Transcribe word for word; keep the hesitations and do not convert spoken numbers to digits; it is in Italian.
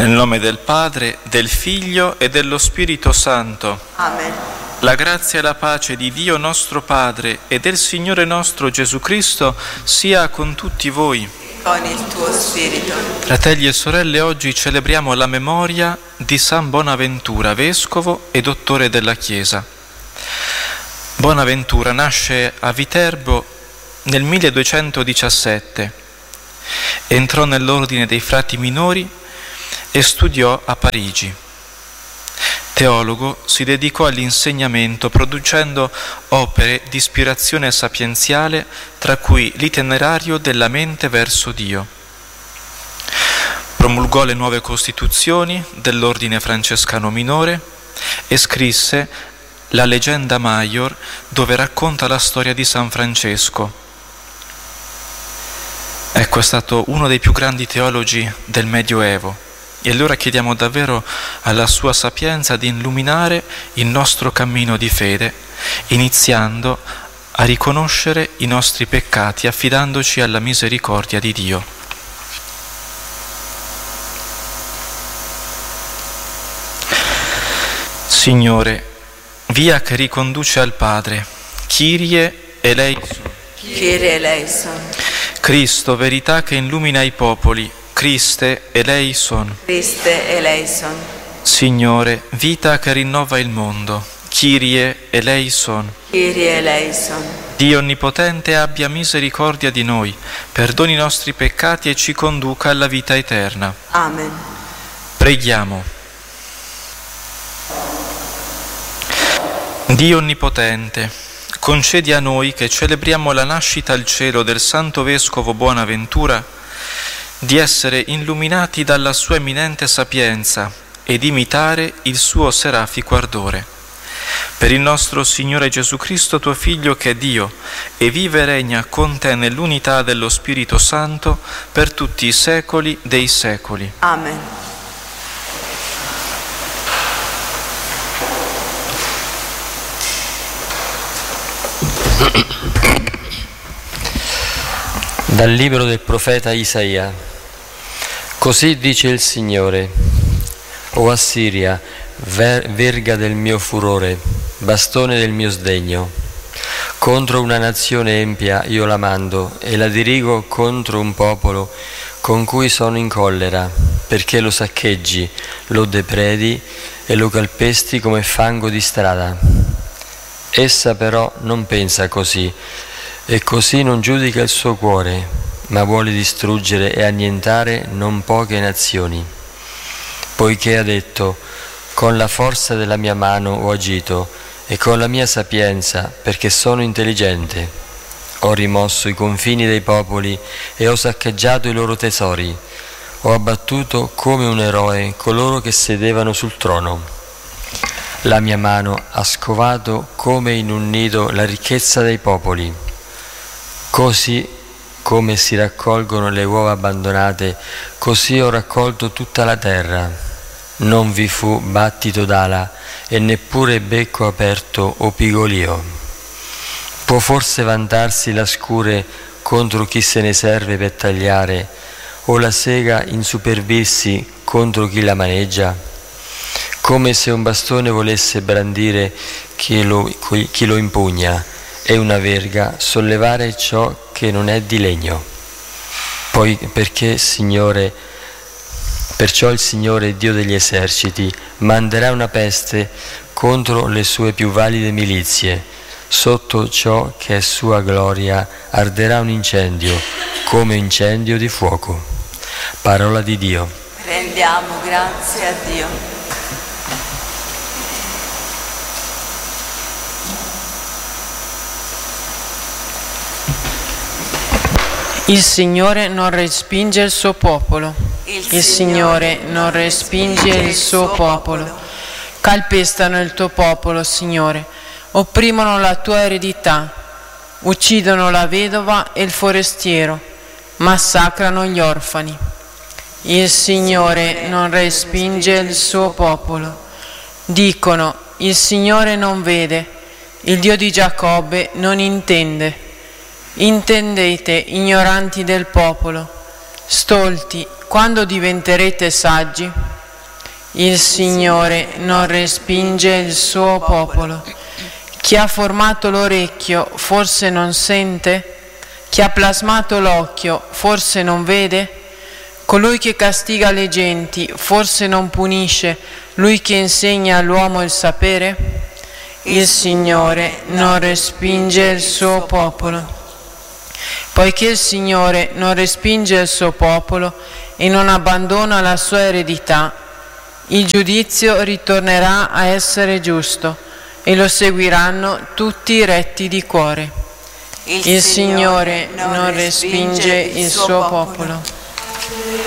Nel nome del Padre, del Figlio e dello Spirito Santo. Amen. La grazia e la pace di Dio nostro Padre e del Signore nostro Gesù Cristo sia con tutti voi. Con il tuo spirito. Fratelli e sorelle, oggi celebriamo la memoria di San Bonaventura, vescovo e dottore della Chiesa. Bonaventura nasce a Viterbo nel milleduecentodiciassette. Entrò nell'ordine dei frati minori e studiò a Parigi. Teologo, si dedicò all'insegnamento producendo opere di ispirazione sapienziale, tra cui l'Itinerario della mente verso Dio. Promulgò le nuove costituzioni dell'ordine francescano minore e scrisse la Legenda Maior, dove racconta la storia di San Francesco. Ecco, è stato uno dei più grandi teologi del Medioevo. E allora chiediamo davvero alla sua sapienza di illuminare il nostro cammino di fede, iniziando a riconoscere i nostri peccati, affidandoci alla misericordia di Dio. Signore, via che riconduce al Padre, Kyrie eleison. Kyrie eleison. Cristo, verità che illumina i popoli, Criste eleison. Christe eleison. Signore, vita che rinnova il mondo, Kyrie eleison. Kyrie eleison. Dio Onnipotente abbia misericordia di noi, perdoni i nostri peccati e ci conduca alla vita eterna. Amen. Preghiamo. Dio Onnipotente, concedi a noi che celebriamo la nascita al cielo del Santo Vescovo Bonaventura di essere illuminati dalla sua eminente sapienza ed imitare il suo serafico ardore. Per il nostro Signore Gesù Cristo, tuo Figlio, che è Dio, e vive e regna con te nell'unità dello Spirito Santo per tutti i secoli dei secoli. Amen. Dal libro del profeta Isaia. Così dice il Signore: O Assiria, ver- verga del mio furore, bastone del mio sdegno, contro una nazione empia io la mando e la dirigo contro un popolo con cui sono in collera, perché lo saccheggi, lo depredi e lo calpesti come fango di strada. Essa però non pensa così, e così non giudica il suo cuore, ma vuole distruggere e annientare non poche nazioni. Poiché ha detto: con la forza della mia mano ho agito, e con la mia sapienza, perché sono intelligente. Ho rimosso i confini dei popoli e ho saccheggiato i loro tesori. Ho abbattuto come un eroe coloro che sedevano sul trono. La mia mano ha scovato come in un nido la ricchezza dei popoli. Così come si raccolgono le uova abbandonate, così ho raccolto tutta la terra. Non vi fu battito d'ala e neppure becco aperto o pigolio. Può forse vantarsi la scure contro chi se ne serve per tagliare, o la sega insuperbirsi contro chi la maneggia? Come se un bastone volesse brandire chi lo, chi lo impugna, e una verga sollevare ciò che non è di legno. Poi perché, Signore, perciò il Signore, Dio degli eserciti, manderà una peste contro le sue più valide milizie. Sotto ciò che è sua gloria arderà un incendio, come incendio di fuoco. Parola di Dio. Rendiamo grazie a Dio. Il Signore non respinge il suo popolo. Il, Il Signore non respinge il suo popolo. Calpestano il tuo popolo, Signore. Opprimono la tua eredità. Uccidono la vedova e il forestiero. Massacrano gli orfani. Il Signore non respinge il suo popolo. Dicono: il Signore non vede. Il Dio di Giacobbe non intende. Intendete, ignoranti del popolo, stolti, quando diventerete saggi? Il Signore non respinge il suo popolo. Chi ha formato l'orecchio forse non sente? Chi ha plasmato l'occhio forse non vede? Colui che castiga le genti forse non punisce, lui che insegna all'uomo il sapere? Il Signore non respinge il suo popolo. Poiché il Signore non respinge il suo popolo e non abbandona la sua eredità, il giudizio ritornerà a essere giusto e lo seguiranno tutti i retti di cuore. Il Signore non respinge il suo popolo.